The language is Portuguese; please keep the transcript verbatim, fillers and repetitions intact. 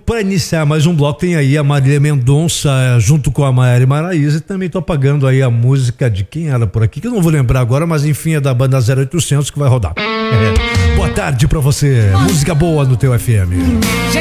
para iniciar mais um bloco, tem aí a Marília Mendonça junto com a Maiara Maraíza, e também tô apagando aí a música de quem era por aqui, que eu não vou lembrar agora, mas enfim, é da banda zero oitocentos que vai rodar. É. Boa tarde pra você, música boa no teu F M.